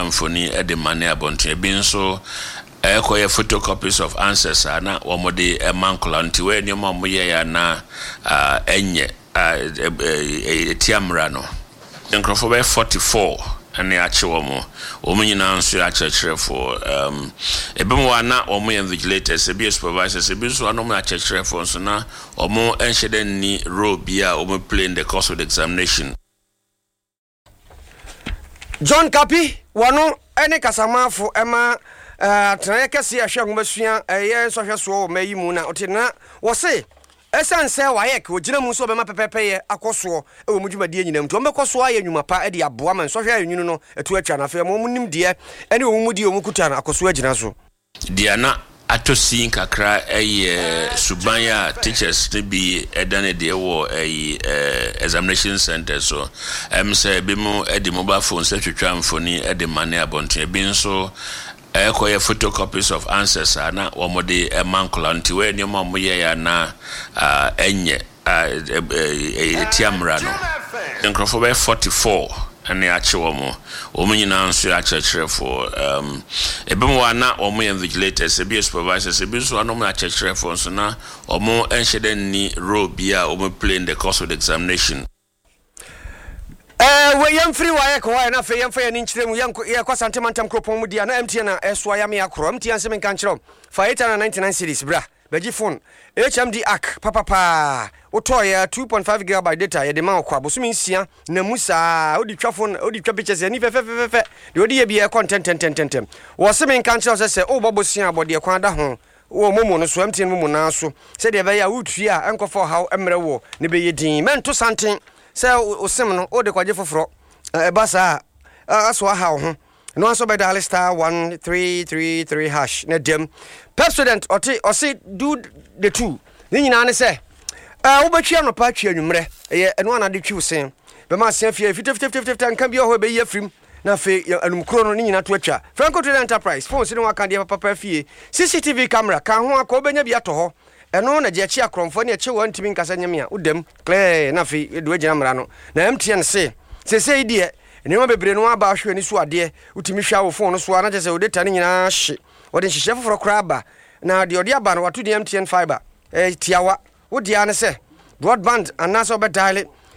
mfoni e de mane abonto e bi nso ekoye photocopies of answers na omode mankola nti we ni mo ye ya na enye tiamra no nkrofo be 44 ane ache womo nyina nso achechere for ebem wa na omo invigilators ebi supervisors ebi so anom achechere for so na omo enhede ni role bia omo play in the course of the examination. John Kapi wano ene kasamafo ema tena kesi ahwe ngomasua eye sohwe so mayi mu na otina wo se esanse wayek ogina mu so be ma pepepeye akoso e wo mudwumadie nyinam to mbekoso aye nwuma pa e de aboa man sohwe anyunu no etu atwa na fe mo munim de ene wo mudie wo mukuta na akoso agina so dia na atosi kakra eye subanya teachers to be edane de wo examination center so say be mo e de mobile phone se twetwa mfoni e de mane abonto e bi nso ekoye photocopies of answers na omode mankola nti we ni mo ye ya na enye tiamra no nkrofo be 44 ane ache womo nyina nso achechere for ebem wa na omo invigilators ebi supervisors ebi so anom achechere for so na omo enhede ni role bia omo play in the course of the examination. We yam free wa yek wa na fe yam fa ya ni nchiremu ya kwa santemantam kropon mu dia na MTN na eso ya me akro MTN se men kan chiro fa 899 series bra beji phone HMD AK papa oto ya 2.5 GB data ya de ma kwa bosumi nsia na musa odi twa phone odi twa pictures ni fe de odi ye bia content wo se men kan chiro se o bobosia abode kwa da ho wo momo no so MTN momo na so se de be ya wutua enkofo haw emre wo ne be yedin men to santen se osim no o de kwaje foforo basa aso haw ho no aso be dial star 1333 hash na dem president o say do the two ni nyina ne se wo betwa no pa twa nwumre eno ana de twi usen be ma se afia 50 nkan bi ho be ye frim na fe anumkro no ni nyina to atwa Franco Trade Enterprise phone se ne waka de papa fie CCTV camera kan ho akọ benya bi ato ho eno na je chi akromfo ne che wo ntimi nkasa nyamia udem clear na fe do agina mra no na MTN se idie ne ma bebre no aba ahwe ni so ade utimi hwa wo phone no so na je se data ni nyina hye wode hyehyɛ foforo kraba na de ode aba no wato de MTN fiber tiawa wodi ane se broadband anaso be dial